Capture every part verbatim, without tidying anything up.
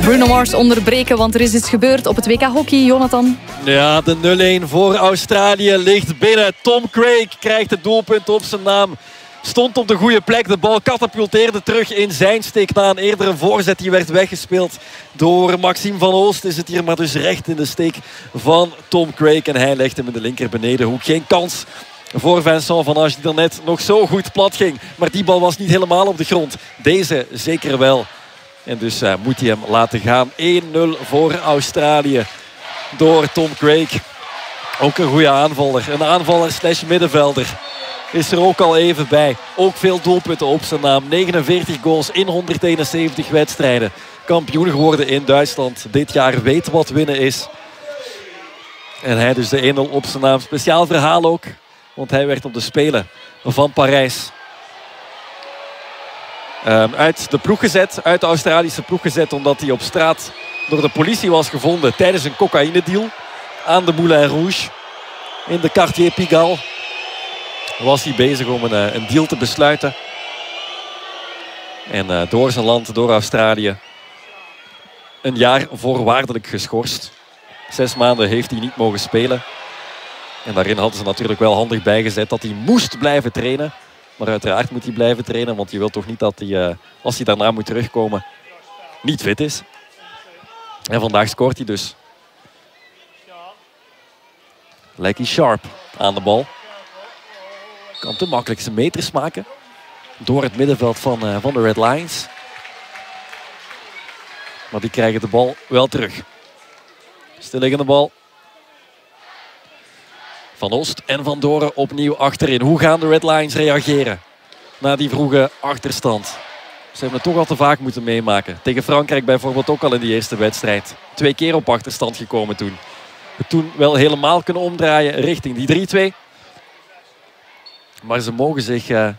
Bruno Mars onderbreken, want er is iets gebeurd op het W K hockey, Jonathan. Ja, de nul-een voor Australië ligt binnen. Tom Craig krijgt het doelpunt op zijn naam. Stond op de goede plek. De bal katapulteerde terug in zijn steek na een eerdere voorzet. Die werd weggespeeld door Maxime van Oost. Is het hier maar dus recht in de steek van Tom Craig. En hij legt hem in de linker benedenhoek. Geen kans voor Vincent Van Asch, die er net nog zo goed plat ging. Maar die bal was niet helemaal op de grond. Deze zeker wel. En dus uh, moet hij hem laten gaan. één nul voor Australië door Tom Craig. Ook een goede aanvaller. Een aanvaller slash middenvelder. Is er ook al even bij. Ook veel doelpunten op zijn naam. negenenveertig goals in honderdeenenzeventig wedstrijden. Kampioen geworden in Duitsland. Dit jaar weet wat winnen is. En hij dus de één nul op zijn naam. Speciaal verhaal ook. Want hij werd op de Spelen van Parijs Um, uit de ploeg gezet. Uit de Australische ploeg gezet. Omdat hij op straat door de politie was gevonden tijdens een cocaïnedeal. Aan de Moulin Rouge. In de Quartier Pigalle. Was hij bezig om een, een deal te besluiten. En uh, door zijn land, door Australië, een jaar voorwaardelijk geschorst. Zes maanden heeft hij niet mogen spelen. En daarin hadden ze natuurlijk wel handig bijgezet dat hij moest blijven trainen. Maar uiteraard moet hij blijven trainen. Want je wilt toch niet dat hij, uh, als hij daarna moet terugkomen, niet fit is. En vandaag scoort hij dus. Lecky Sharp aan de bal. Kan te makkelijk zijn meters maken. Door het middenveld van, uh, van de Red Lions. Maar die krijgen de bal wel terug. Stilliggende bal. Van Oost en Van Doren opnieuw achterin. Hoe gaan de Red Lions reageren na die vroege achterstand? Ze hebben het toch al te vaak moeten meemaken. Tegen Frankrijk bijvoorbeeld ook al in die eerste wedstrijd. Twee keer op achterstand gekomen toen. Toen wel helemaal kunnen omdraaien richting die drie twee. Maar ze mogen zich uh,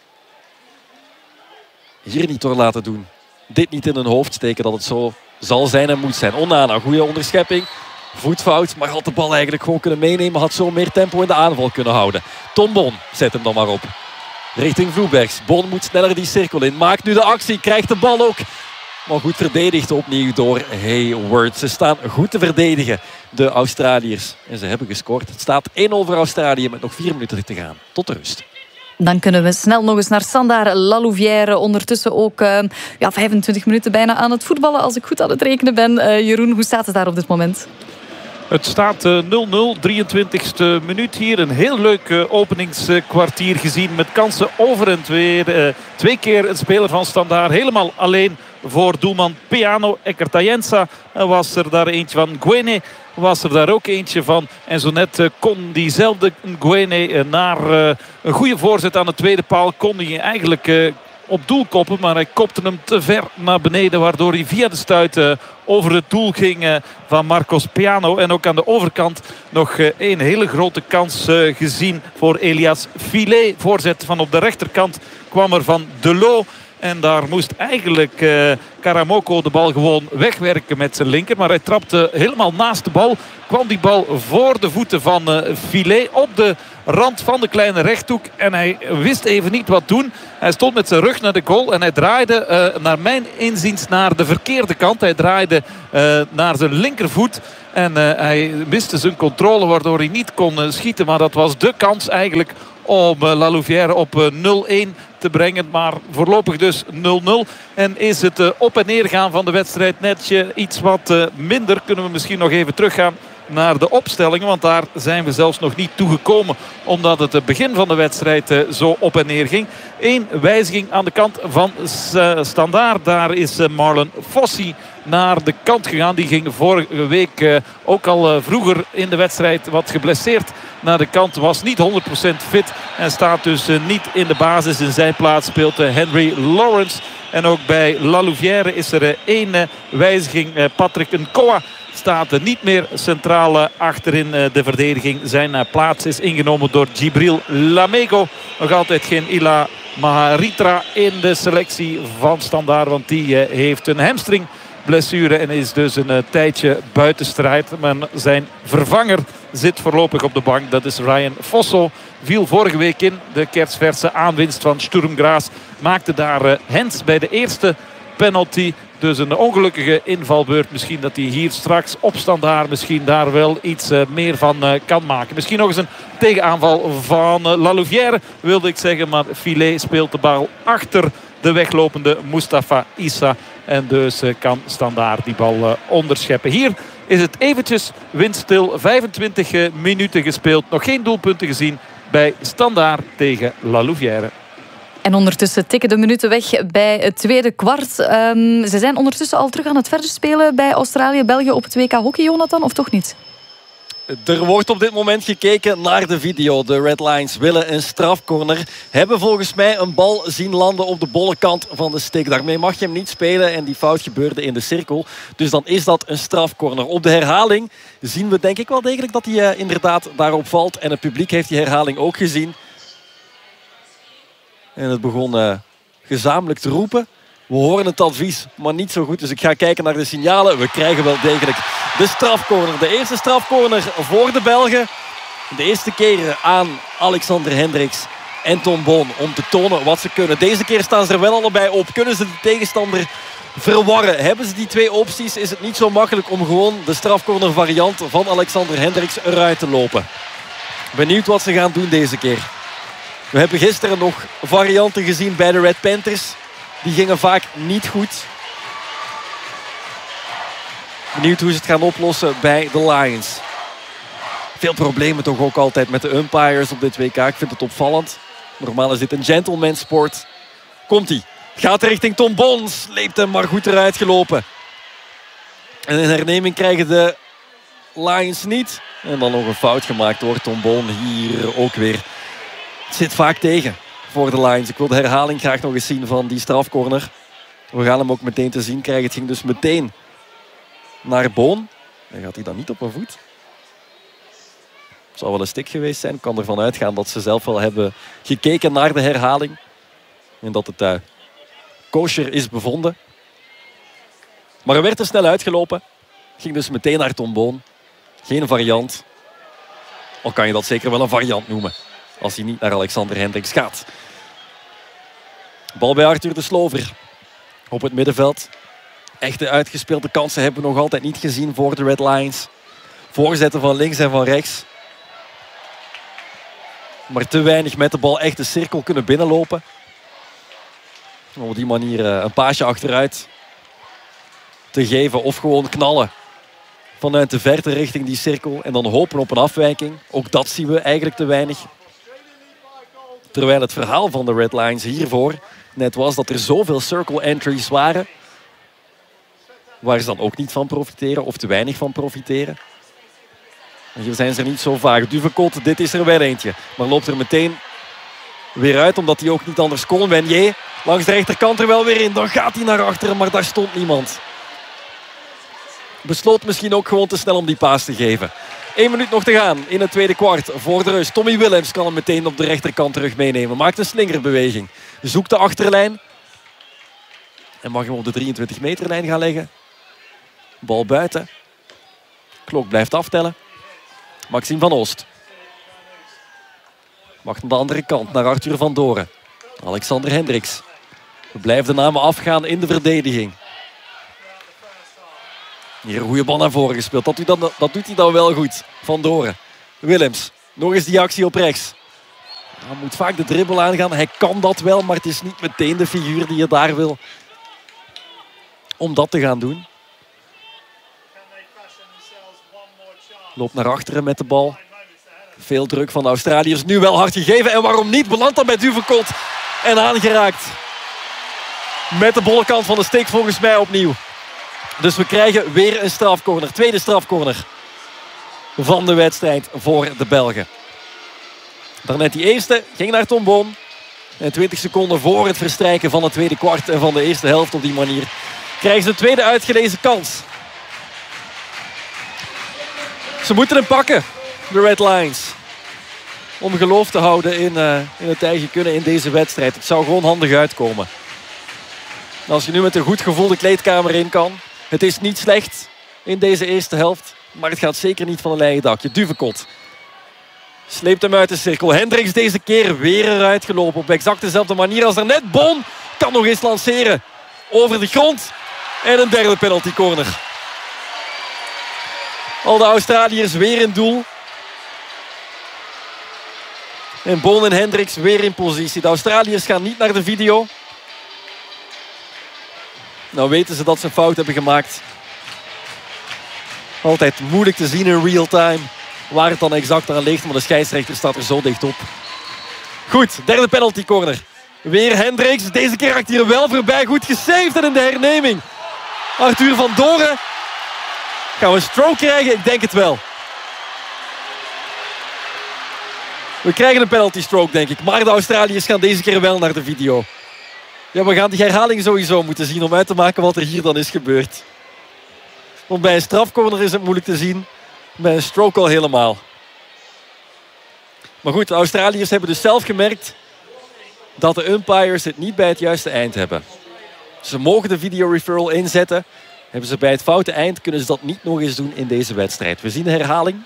hier niet door laten doen. Dit niet in hun hoofd steken dat het zo zal zijn en moet zijn. Onana, goede onderschepping. Voetfout, maar had de bal eigenlijk gewoon kunnen meenemen. Had zo meer tempo in de aanval kunnen houden. Tom Bon zet hem dan maar op. Richting Vloebergs. Bon moet sneller die cirkel in. Maakt nu de actie, krijgt de bal ook. Maar goed verdedigd opnieuw door Hayward. Ze staan goed te verdedigen, de Australiërs. En ze hebben gescoord. Het staat één nul voor Australië met nog vier minuten te gaan. Tot de rust. Dan kunnen we snel nog eens naar Standaard Lalouvière. Ondertussen ook uh, ja, vijfentwintig minuten bijna aan het voetballen. Als ik goed aan het rekenen ben. Uh, Jeroen, hoe staat het daar op dit moment? Het staat nul nul, drieëntwintigste minuut hier. Een heel leuk uh, openingskwartier gezien met kansen over en weer. Uh, twee keer een speler van Standaard helemaal alleen voor doelman Piano. Ekertayensa was er daar eentje van. Gwene was er daar ook eentje van. En zo net uh, kon diezelfde Gwene uh, naar uh, een goede voorzet aan de tweede paal. Kon hij eigenlijk Uh, op doel koppen, maar hij kopte hem te ver naar beneden, waardoor hij via de stuit uh, over het doel ging uh, van Marcos Piano. En ook aan de overkant nog uh, een hele grote kans uh, gezien voor Elias Filet. Voorzet van op de rechterkant kwam er van Delot. En daar moest eigenlijk uh, Karamoko de bal gewoon wegwerken met zijn linker. Maar hij trapte helemaal naast de bal. Kwam die bal voor de voeten van uh, Filet op de rand van de kleine rechthoek. En hij wist even niet wat doen. Hij stond met zijn rug naar de goal. En hij draaide uh, naar mijn inziens naar de verkeerde kant. Hij draaide uh, naar zijn linkervoet. En uh, hij miste zijn controle waardoor hij niet kon uh, schieten. Maar dat was de kans eigenlijk om uh, Lalouvière op uh, nul één te brengen. Maar voorlopig dus nul nul. En is het uh, op en neer gaan van de wedstrijd netje iets wat uh, minder. Kunnen we misschien nog even teruggaan naar de opstellingen. Want daar zijn we zelfs nog niet toegekomen. Omdat het uh, begin van de wedstrijd uh, zo op en neer ging. Eén wijziging aan de kant van uh, Standaard. Daar is uh, Marlon Fossi naar de kant gegaan. Die ging vorige week uh, ook al uh, vroeger in de wedstrijd wat geblesseerd naar de kant. Was niet honderd procent fit en staat dus uh, niet in de basis. In zijn plaats speelt uh, Henry Lawrence. En ook bij Lalouvière is er uh, één uh, wijziging. Uh, Patrick Nkoa staat uh, niet meer centraal uh, achterin uh, de verdediging. Zijn uh, plaats is ingenomen door Djibril Lamego. Nog altijd geen Ila Maharitra in de selectie van Standaard. Want die uh, heeft een hamstring blessure en is dus een uh, tijdje buiten strijd. Maar zijn vervanger zit voorlopig op de bank. Dat is Ryan Fosso. Viel vorige week in. De kerstverse aanwinst van Sturm Graz maakte daar uh, hands bij de eerste penalty. Dus een ongelukkige invalbeurt. Misschien dat hij hier straks op Standaard misschien daar wel iets uh, meer van uh, kan maken. Misschien nog eens een tegenaanval van uh, Lalouvière wilde ik zeggen. Maar Filet speelt de bal achter de weglopende Mustafa Issa. En dus uh, kan Standaard die bal uh, onderscheppen. Hier is het eventjes windstil. vijfentwintig uh, minuten gespeeld. Nog geen doelpunten gezien bij Standaard tegen Lalouvière. En ondertussen tikken de minuten weg bij het tweede kwart. Um, ze zijn ondertussen al terug aan het verder spelen bij Australië-België op het W K hockey, Jonathan, of toch niet? Er wordt op dit moment gekeken naar de video. De Red Lions willen een strafcorner. Hebben volgens mij een bal zien landen op de bolle kant van de stick. Daarmee mag je hem niet spelen en die fout gebeurde in de cirkel. Dus dan is dat een strafcorner. Op de herhaling zien we denk ik wel degelijk dat hij uh, inderdaad daarop valt. En het publiek heeft die herhaling ook gezien. En het begon uh, gezamenlijk te roepen. We horen het advies, maar niet zo goed. Dus ik ga kijken naar de signalen. We krijgen wel degelijk de strafcorner. De eerste strafcorner voor de Belgen. De eerste keer aan Alexander Hendricks en Tom Boon om te tonen wat ze kunnen. Deze keer staan ze er wel allebei op. Kunnen ze de tegenstander verwarren? Hebben ze die twee opties? Is het niet zo makkelijk om gewoon de strafcorner variant van Alexander Hendricks eruit te lopen? Benieuwd wat ze gaan doen deze keer. We hebben gisteren nog varianten gezien bij de Red Panthers. Die gingen vaak niet goed. Benieuwd hoe ze het gaan oplossen bij de Lions. Veel problemen toch ook altijd met de umpires op dit W K. Ik vind het opvallend. Normaal is dit een gentleman sport. Komt-ie. Gaat richting Tom Boon. Sleept hem maar goed eruit gelopen. En een herneming krijgen de Lions niet. En dan nog een fout gemaakt door Tom Boon. Hier ook weer. Het zit vaak tegen voor de Lions. Ik wil de herhaling graag nog eens zien van die strafcorner. We gaan hem ook meteen te zien krijgen. Het ging dus meteen naar Boon. En gaat hij dan niet op een voet? Het zal wel een stick geweest zijn. Ik kan ervan uitgaan dat ze zelf wel hebben gekeken naar de herhaling. En dat het uh, kosher is bevonden. Maar er werd te snel uitgelopen. Ging dus meteen naar Tom Boon. Geen variant. Al kan je dat zeker wel een variant noemen. Als hij niet naar Alexander Hendricks gaat. Bal bij Arthur de Slover. Op het middenveld. Echte uitgespeelde kansen hebben we nog altijd niet gezien voor de Red Lions. Voorzetten van links en van rechts. Maar te weinig met de bal echt de cirkel kunnen binnenlopen. Om op die manier een paasje achteruit te geven. Of gewoon knallen. Vanuit de verte richting die cirkel. En dan hopen op een afwijking. Ook dat zien we eigenlijk te weinig. Terwijl het verhaal van de Red Lions hiervoor net was dat er zoveel circle entries waren. Waar ze dan ook niet van profiteren of te weinig van profiteren. En hier zijn ze er niet zo vaak. Duvekot, dit is er wel eentje. Maar loopt er meteen weer uit omdat hij ook niet anders kon. Wenier langs de rechterkant er wel weer in. Dan gaat hij naar achteren, maar daar stond niemand. Besloot misschien ook gewoon te snel om die paas te geven. Eén minuut nog te gaan in het tweede kwart voor de rust. Tommy Willems kan hem meteen op de rechterkant terug meenemen. Maakt een slingerbeweging. Zoekt de achterlijn. En mag hem op de drieëntwintig meterlijn gaan leggen. Bal buiten. Klok blijft aftellen. Maxime van Oost. Mag aan de andere kant naar Arthur van Doren. Alexander Hendricks. We blijven de namen afgaan in de verdediging. Hier een goede bal naar voren gespeeld. Dat doet, dan, dat doet hij dan wel goed. Van Doren. Willems. Nog eens die actie op rechts. Hij moet vaak de dribbel aangaan. Hij kan dat wel, maar het is niet meteen de figuur die je daar wil om dat te gaan doen. Loopt naar achteren met de bal. Veel druk van de Australiërs. Nu wel hard gegeven. En waarom niet? Belandt dan bij Duvekot. En aangeraakt. Met de bolle kant van de stick volgens mij opnieuw. Dus we krijgen weer een strafcorner. Tweede strafcorner van de wedstrijd voor de Belgen. Daarnet die eerste ging naar Tom Boon. En twintig seconden voor het verstrijken van het tweede kwart en van de eerste helft op die manier krijgen ze een tweede uitgelezen kans. Ze moeten hem pakken, de Red Lions. Om geloof te houden in, uh, in het eigen kunnen in deze wedstrijd. Het zou gewoon handig uitkomen. En als je nu met een goed gevoel de kleedkamer in kan. Het is niet slecht in deze eerste helft. Maar het gaat zeker niet van een leien dakje. Duvekot sleept hem uit de cirkel. Hendricks deze keer weer eruit gelopen. Op exact dezelfde manier als daarnet. Boon kan nog eens lanceren over de grond. En een derde penalty corner. Al de Australiërs weer in doel. En Boon en Hendricks weer in positie. De Australiërs gaan niet naar de video. Nou weten ze dat ze een fout hebben gemaakt. Altijd moeilijk te zien in real time waar het dan exact aan ligt. Maar de scheidsrechter staat er zo dicht op. Goed, derde penalty corner. Weer Hendricks. Deze keer raakt hij er wel voorbij. Goed gesaved en in de herneming. Arthur van Doren. Gaan we een stroke krijgen? Ik denk het wel. We krijgen een penalty stroke, denk ik. Maar de Australiërs gaan deze keer wel naar de video. Ja, we gaan die herhaling sowieso moeten zien om uit te maken wat er hier dan is gebeurd. Want bij een strafcorner is het moeilijk te zien. Bij een stroke al helemaal. Maar goed, de Australiërs hebben dus zelf gemerkt dat de umpires het niet bij het juiste eind hebben. Ze mogen de video referral inzetten. Hebben ze bij het foute eind, kunnen ze dat niet nog eens doen in deze wedstrijd. We zien de herhaling.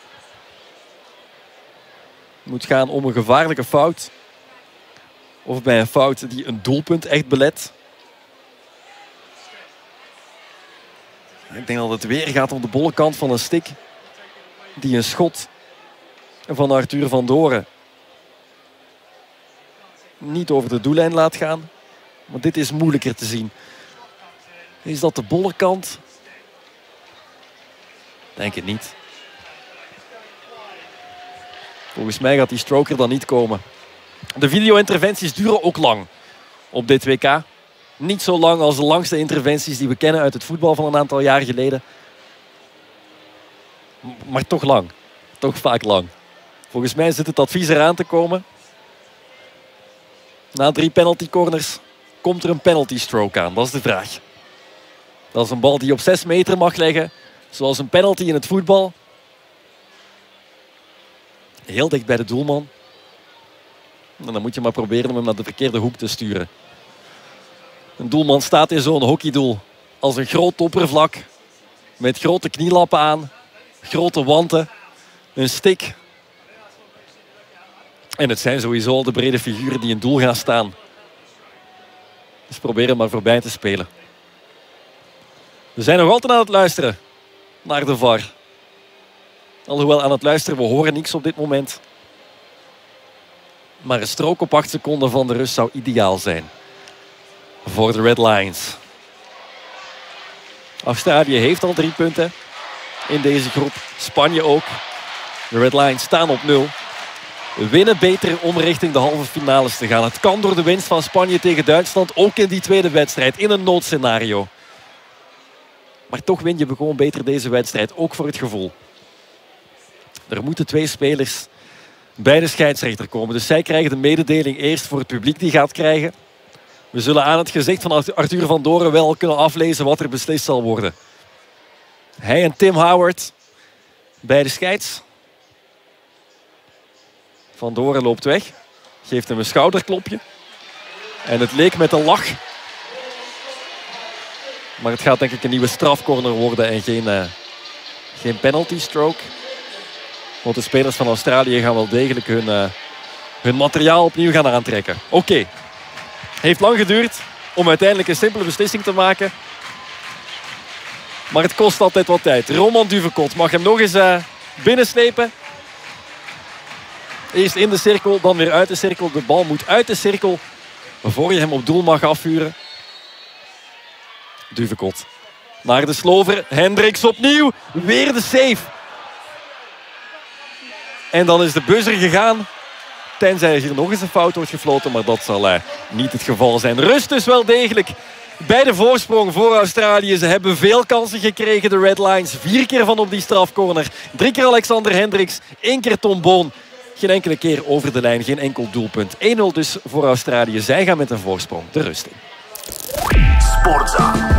Het moet gaan om een gevaarlijke fout. Of bij een fout die een doelpunt echt belet. Ik denk dat het weer gaat om de bolle kant van een stick. Die een schot van Arthur van Doren niet over de doellijn laat gaan. Maar dit is moeilijker te zien. Is dat de bolle kant? Denk het niet. Volgens mij gaat die stroker dan niet komen. De video-interventies duren ook lang op dit W K. Niet zo lang als de langste interventies die we kennen uit het voetbal van een aantal jaar geleden. Maar toch lang. Toch vaak lang. Volgens mij zit het advies eraan te komen. Na drie penalty corners komt er een penalty stroke aan. Dat is de vraag. Dat is een bal die op zes meter mag leggen. Zoals een penalty in het voetbal. Heel dicht bij de doelman. En dan moet je maar proberen om hem naar de verkeerde hoek te sturen. Een doelman staat in zo'n hockeydoel als een groot oppervlak. Met grote knielappen aan. Grote wanten. Een stick. En het zijn sowieso al de brede figuren die in doel gaan staan. Dus probeer hem maar voorbij te spelen. We zijn nog altijd aan het luisteren naar de V A R. Alhoewel aan het luisteren, we horen niks op dit moment. Maar een strook op acht seconden van de rust zou ideaal zijn. Voor de Red Lions. Australië heeft al drie punten in deze groep. Spanje ook. De Red Lions staan op nul. Winnen beter om richting de halve finales te gaan. Het kan door de winst van Spanje tegen Duitsland. Ook in die tweede wedstrijd. In een noodscenario. Maar toch win je gewoon beter deze wedstrijd. Ook voor het gevoel. Er moeten twee spelers bij de scheidsrechter komen. Dus zij krijgen de mededeling eerst voor het publiek die gaat krijgen. We zullen aan het gezicht van Arthur van Doren wel kunnen aflezen wat er beslist zal worden. Hij en Tim Howard bij de scheids. Van Doren loopt weg. Geeft hem een schouderklopje. En het leek met een lach. Maar het gaat denk ik een nieuwe strafcorner worden en geen, uh, geen penalty stroke. Want de spelers van Australië gaan wel degelijk hun, uh, hun materiaal opnieuw gaan aantrekken. Oké. Okay. Heeft lang geduurd om uiteindelijk een simpele beslissing te maken. Maar het kost altijd wat tijd. Roman Duvekot mag hem nog eens uh, binnenslepen. Eerst in de cirkel, dan weer uit de cirkel. De bal moet uit de cirkel voor je hem op doel mag afvuren. Duvekot naar de slover. Hendricks opnieuw. Weer de save. En dan is de buzzer gegaan. Tenzij er hier nog eens een fout wordt gefloten. Maar dat zal uh, niet het geval zijn. Rust dus wel degelijk bij de voorsprong voor Australië. Ze hebben veel kansen gekregen, de Red Lions. Vier keer van op die strafcorner. Drie keer Alexander Hendricks. Één keer Tom Boon. Geen enkele keer over de lijn. Geen enkel doelpunt. één nul dus voor Australië. Zij gaan met een voorsprong de rust in. Sportza.